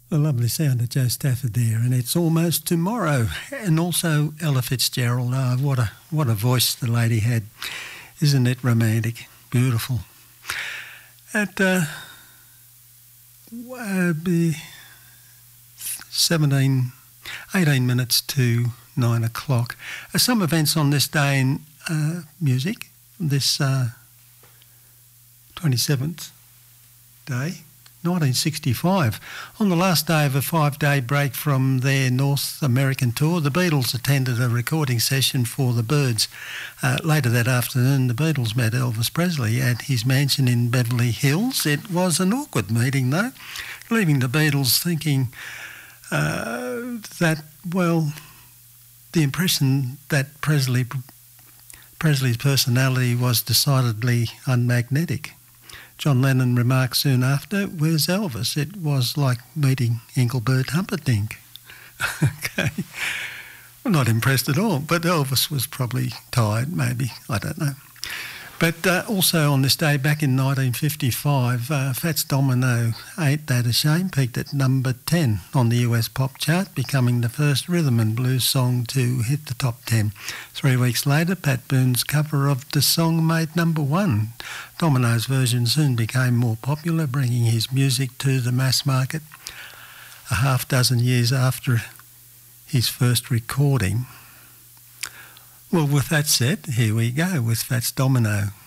The lovely sound of Joe Stafford there, and it's almost tomorrow. And also Ella Fitzgerald. Oh, what a voice the lady had. Isn't it romantic? Beautiful. At 18 minutes to 9 o'clock. Some events on this day in music, this 27th day. 1965. On the last day of a 5-day break from their North American tour, the Beatles attended a recording session for The Byrds. Later that afternoon, the Beatles met Elvis Presley at his mansion in Beverly Hills. It was an awkward meeting, though, leaving the Beatles thinking that, well, the impression that Presley's personality was decidedly unmagnetic. John Lennon remarked soon after, "Where's Elvis? It was like meeting Engelbert Humperdinck." Okay. Well, not impressed at all, but Elvis was probably tired, maybe, I don't know. But also on this day, back in 1955, Fats Domino, Ain't That a Shame, peaked at number 10 on the US pop chart, becoming the first rhythm and blues song to hit the top 10. 3 weeks later, Pat Boone's cover of the song made number 1. Domino's version soon became more popular, bringing his music to the mass market a half dozen years after his first recording. Well, with that said, here we go with Fats Domino.